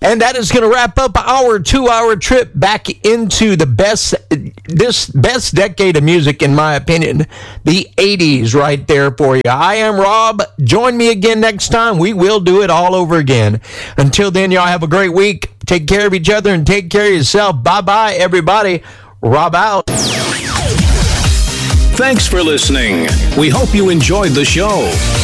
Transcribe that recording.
And that is going to wrap up our 2-hour trip back into the best decade of music, in my opinion, the 80s right there for you. I am Rob. Join me again next time. We will do it all over again. Until then, y'all have a great week. Take care of each other and take care of yourself. Bye-bye, everybody. Rob out. Thanks for listening. We hope you enjoyed the show.